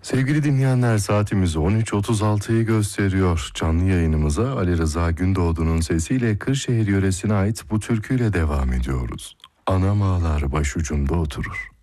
Sevgili dinleyenler, saatimiz 13.36'yı gösteriyor. Canlı yayınımıza Ali Rıza Gündoğdu'nun sesiyle Kırşehir yöresine ait bu türküyle devam ediyoruz. Anam ağlar başucumda oturur.